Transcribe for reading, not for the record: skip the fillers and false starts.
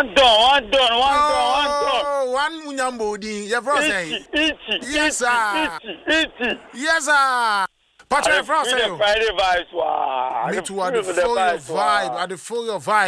One done. Oh, one munyambo di. Your friend say. Yes, sir. Yes, sir. Patrick, your friend say. Friday vibes. Wow. Me too. I feel your vibe.